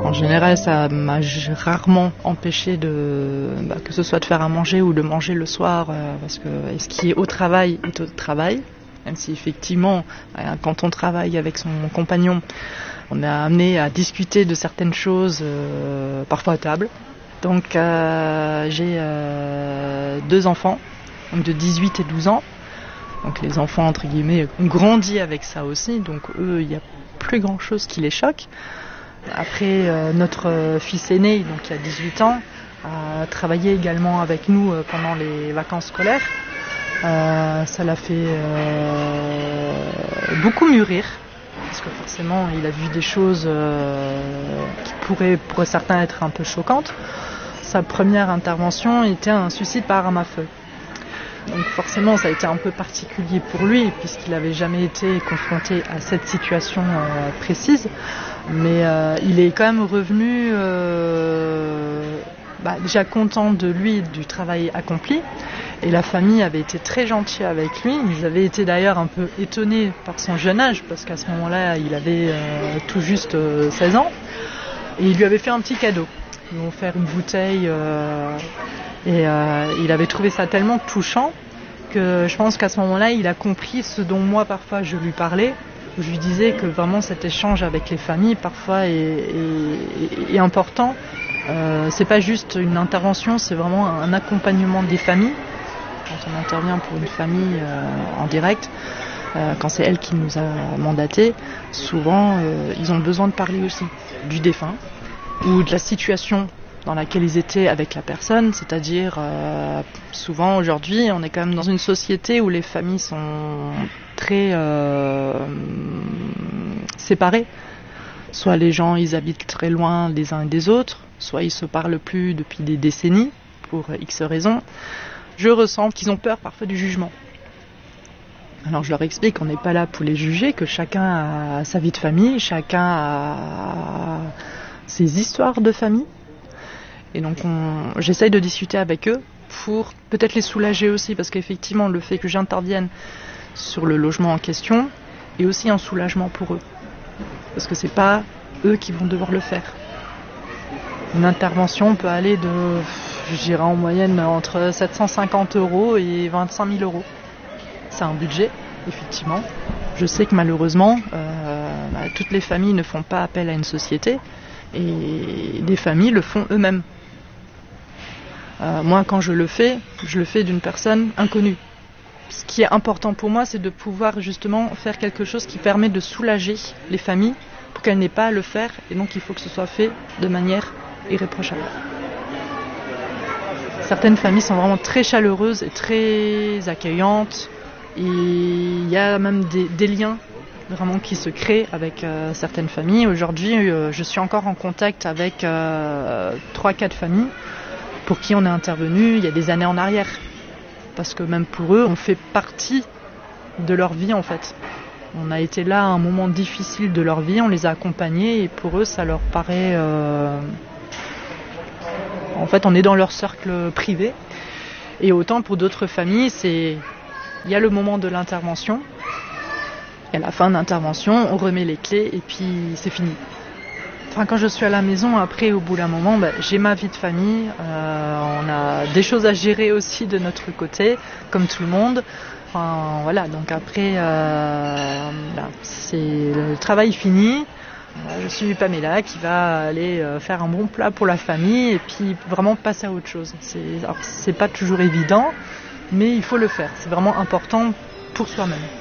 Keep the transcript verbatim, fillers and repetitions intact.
En général, ça m'a rarement empêché de, bah, que ce soit de faire à manger ou de manger le soir, euh, parce que ce qui est au travail est au travail, même si effectivement, euh, quand on travaille avec son compagnon, on est amené à discuter de certaines choses, euh, parfois à table. Donc euh, j'ai euh, deux enfants, donc de dix-huit et douze ans. Donc les enfants, entre guillemets, ont grandi avec ça aussi, donc eux, il n'y a plus grand-chose qui les choque. Après, euh, notre fils aîné, donc qui a dix-huit ans, a travaillé également avec nous euh, pendant les vacances scolaires. Euh, ça l'a fait euh, beaucoup mûrir, parce que forcément, il a vu des choses euh, qui pourraient pour certains être un peu choquantes. Sa première intervention était un suicide par arme à feu. Donc forcément, ça a été un peu particulier pour lui, puisqu'il n'avait jamais été confronté à cette situation euh, précise. Mais euh, il est quand même revenu euh, bah, déjà content de lui, du travail accompli. Et la famille avait été très gentille avec lui. Ils avaient été d'ailleurs un peu étonnés par son jeune âge, parce qu'à ce moment-là, il avait euh, tout juste euh, seize ans. Et il lui avait fait un petit cadeau. Ils lui ont offert une bouteille... Euh, Et euh, il avait trouvé ça tellement touchant que je pense qu'à ce moment-là, il a compris ce dont moi, parfois, je lui parlais. Je lui disais que vraiment cet échange avec les familles, parfois, est, est, est important. Euh, c'est pas juste une intervention, c'est vraiment un accompagnement des familles. Quand on intervient pour une famille euh, en direct, euh, quand c'est elle qui nous a mandatés, souvent, euh, ils ont besoin de parler aussi du défunt ou de la situation dans laquelle ils étaient avec la personne, c'est-à-dire euh, souvent aujourd'hui on est quand même dans une société où les familles sont très euh, séparées. Soit les gens ils habitent très loin les uns des autres, soit ils se parlent plus depuis des décennies pour X raisons. Je ressens qu'ils ont peur parfois du jugement. Alors je leur explique qu'on n'est pas là pour les juger, que chacun a sa vie de famille, chacun a ses histoires de famille. Et donc on, j'essaye de discuter avec eux pour peut-être les soulager aussi, parce qu'effectivement le fait que j'intervienne sur le logement en question est aussi un soulagement pour eux. Parce que c'est pas eux qui vont devoir le faire. Une intervention peut aller de, je dirais en moyenne, entre sept cent cinquante euros et vingt-cinq mille euros. C'est un budget, effectivement. Je sais que malheureusement, euh, bah, toutes les familles ne font pas appel à une société et des familles le font eux-mêmes. Euh, moi, quand je le fais, je le fais d'une personne inconnue. Ce qui est important pour moi, c'est de pouvoir justement faire quelque chose qui permet de soulager les familles pour qu'elles n'aient pas à le faire. Et donc, il faut que ce soit fait de manière irréprochable. Certaines familles sont vraiment très chaleureuses et très accueillantes. Et il y a même des, des liens vraiment qui se créent avec euh, certaines familles. Aujourd'hui, euh, je suis encore en contact avec euh, trois quatre familles pour qui on est intervenu il y a des années en arrière. Parce que même pour eux, on fait partie de leur vie en fait. On a été là à un moment difficile de leur vie, on les a accompagnés et pour eux, ça leur paraît... Euh... En fait, on est dans leur cercle privé. Et autant pour d'autres familles, c'est... il y a le moment de l'intervention. Et à la fin de l'intervention, on remet les clés et puis c'est fini. Enfin, quand je suis à la maison, après, au bout d'un moment, bah, j'ai ma vie de famille. Euh, on a des choses à gérer aussi de notre côté, comme tout le monde. Enfin, voilà, donc après, euh, là, c'est le travail fini. Je suis Pamela qui va aller faire un bon plat pour la famille et puis vraiment passer à autre chose. C'est, alors, c'est pas toujours évident, mais il faut le faire. C'est vraiment important pour soi-même.